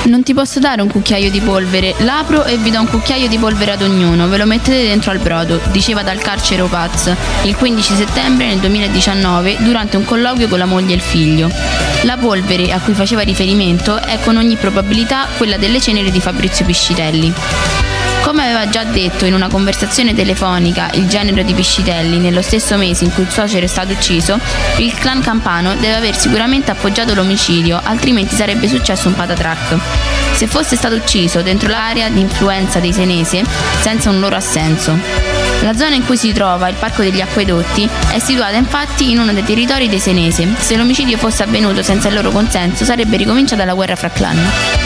Non ti posso dare un cucchiaio di polvere, l'apro e vi do un cucchiaio di polvere ad ognuno, ve lo mettete dentro al brodo, diceva dal carcere Opaz il 15 settembre nel 2019 durante un colloquio con la moglie e il figlio. La polvere a cui faceva riferimento è con ogni probabilità quella delle ceneri di Fabrizio Piscitelli. Come aveva già detto in una conversazione telefonica il genero di Piscitelli nello stesso mese in cui il suocero è stato ucciso, il clan campano deve aver sicuramente appoggiato l'omicidio, altrimenti sarebbe successo un patatrac. Se fosse stato ucciso dentro l'area di influenza dei Senese, senza un loro assenso. La zona in cui si trova il Parco degli Acquedotti è situata infatti in uno dei territori dei Senese. Se l'omicidio fosse avvenuto senza il loro consenso, sarebbe ricominciata la guerra fra clan.